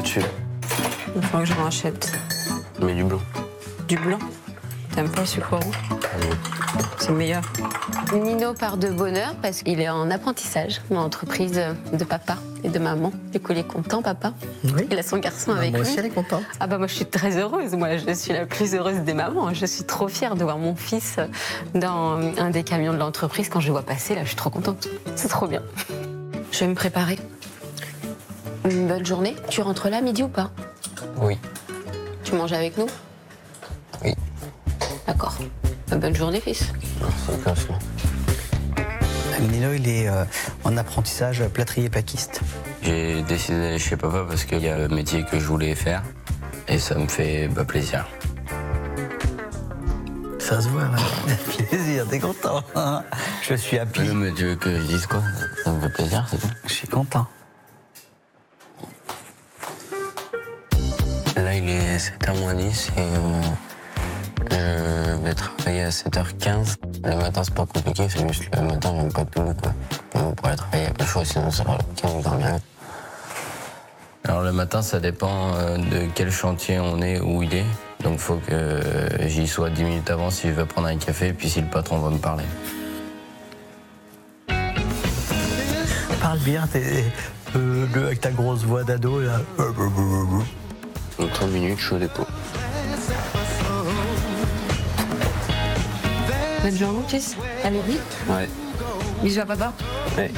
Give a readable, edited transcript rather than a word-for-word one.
dessus. Il faut que je rachète. Mais du blanc. Du blanc. T'aimes pas le sucre roux? C'est meilleur. Nino part de bonne heure parce qu'il est en apprentissage dans l'entreprise de papa et de maman. Du coup, il est content, papa. Oui. Il a son garçon avec Moi lui. aussi, elle est contente. Ah bah moi, je suis très heureuse. Moi, je suis la plus heureuse des mamans. Je suis trop fière de voir mon fils dans un des camions de l'entreprise. Quand je le vois passer, là, je suis trop contente. C'est trop bien. Je vais me préparer. Une bonne journée. Tu rentres là midi ou pas? Oui. Tu manges avec nous? Oui. D'accord. Bonne journée, fils. C'est comme ça. Nino, il est en apprentissage plâtrier-paquiste. J'ai décidé d'aller chez papa parce qu'il y a le métier que je voulais faire. Et ça me fait plaisir. Ça se voit, ouais. Plaisir, t'es content, hein? Je suis happy. Oui, mais tu veux que je dise quoi? Ça me fait plaisir, c'est tout. Je suis content. Là, il est 7h moins 10 et je vais travailler à 7h15. Le matin, c'est pas compliqué, c'est juste le matin, j'aime pas tout, quoi. On pourrait travailler après chaud, sinon ça va le dormir. Alors, le matin, ça dépend de quel chantier on est, où il est. Donc, faut que j'y sois 10 minutes avant si je veux prendre un café, puis si le patron va me parler. Parle bien, avec ta grosse voix d'ado, là. Donc, 30 minutes, je suis au dépôt. Bonne journée, fils. Allez, vite. Ouais. Bisous à papa. Ouais.